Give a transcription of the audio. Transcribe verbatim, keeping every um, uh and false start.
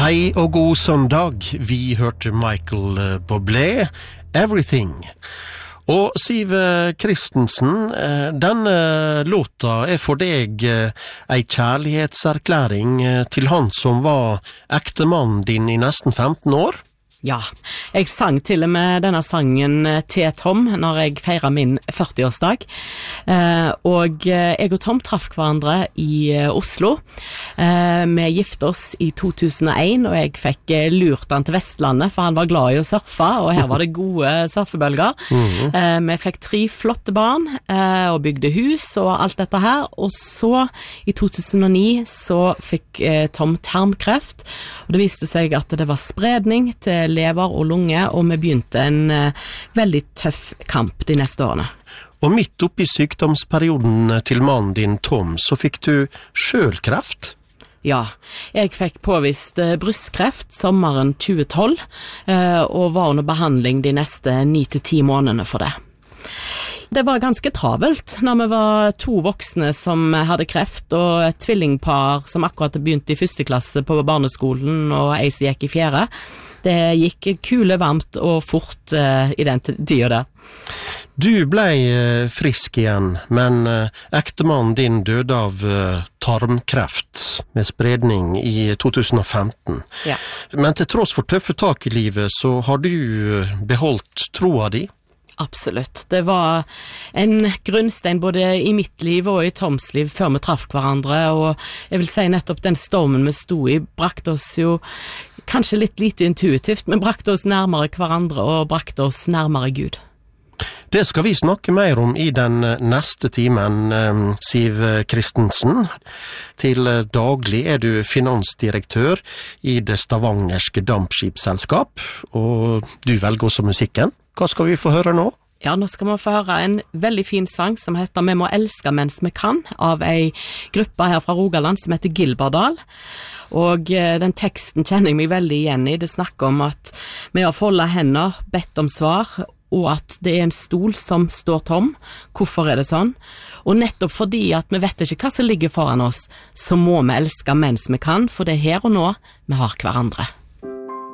Hei og god søndag. Vi hørte Michael Bublé, Everything. Og Siv Christensen, denne låta er for deg ei kjærlighetserklæring til han som var ektemannen din i nesten femten år? Ja, jeg sang til og med denne sangen til Tom når jeg feiret min førtiårsdag. Eh, og jeg og Tom traff hverandre i Oslo. Eh, vi gifte oss i to tusen og en, og jeg fikk lurt han til Vestlandet, for han var glad i å surfe, og her var det gode surfebølger. Mm-hmm. Eh, vi fikk tre flotte barn, eh, og bygde hus og alt dette her. Og så, i to tusen og ni, så fikk eh, Tom tarmkreft, og det viste seg at det var spredning til lever og lunge, og vi begynte en uh, veldig tøff kamp de neste årene. Og midt oppi sykdomsperioden til mannen din, Tom, så fikk du selv kreft? Ja, jeg fikk påvist uh, brystkreft sommeren tjue tolv, uh, og var under behandling de neste ni til ti månedene for det. Det var ganske travelt når vi var to voksne som hadde kreft, og et tvillingpar som akkurat begynte i første klasse på barneskolen, og ei som gikk i fjerde. Det gikk kule varmt og fort uh, i den tida der. Du ble uh, frisk igjen, men uh, ektemannen din døde av uh, tarmkreft med spredning i to tusen og femten. Ja. Men til tross for tøffe tak i livet, så har du uh, beholdt troa di? Absolutt. Det var en grunnstein både i mitt liv og i Toms liv før vi traff hverandre, og jeg vil si nettopp den stormen vi stod i brakte oss jo kanskje litt lite intuitivt, men brakte oss nærmere hverandre og brakte oss nærmere Gud. Det skal vi snakke mer om i den neste timen, Siv Christensen. Til daglig er du finansdirektør i det stavangerske dampskipsselskap, og du velger også musikken. Hva skal vi få høre nå? Ja, nå skal vi få høre en veldig fin sang som heter «Vi må elske mens vi kan», av ei gruppe her fra Rogaland som heter Gilberdal. Og eh, den teksten kjenner jeg meg veldig igjen i. Det snakker om at vi har foldet hender, bedt om svar, og at det er en stol som står tom. Hvorfor er det sånn? Og nettopp fordi at vi vet ikke hva som ligger foran oss, så må vi elske mens vi kan, for det er her og nå vi har hverandre.